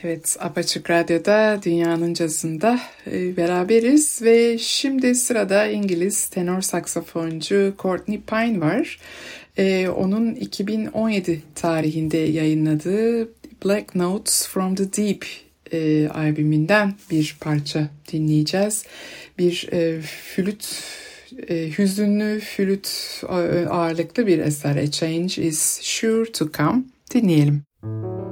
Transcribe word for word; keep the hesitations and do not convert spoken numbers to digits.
Evet, Apaçık Radyo'da Dünyanın Cazı'nda e, beraberiz ve şimdi sırada İngiliz tenor saksafoncu Courtney Pine var. E, onun iki bin on yedi tarihinde yayınladığı Black Notes from the Deep e, albümünden bir parça dinleyeceğiz. Bir e, flüt, e, hüzünlü flüt ağırlıklı bir eser. A Change is Sure to Come. Dinleyelim.